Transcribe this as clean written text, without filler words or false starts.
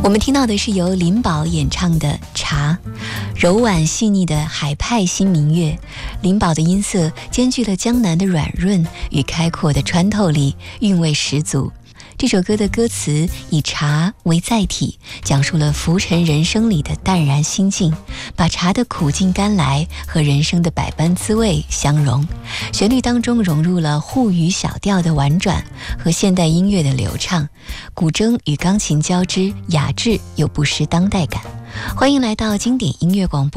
我们听到的是由林宝演唱的《茶》，柔婉细腻的海派新民乐。林宝的音色兼具了江南的软润与开阔的穿透力，韵味十足。这首歌的歌词以茶为载体，讲述了浮沉人生里的淡然心境，把茶的苦尽甘来和人生的百般滋味相融。旋律当中融入了沪语小调的婉转和现代音乐的流畅，古筝与钢琴交织，雅致又不失当代感。欢迎来到经典音乐广播。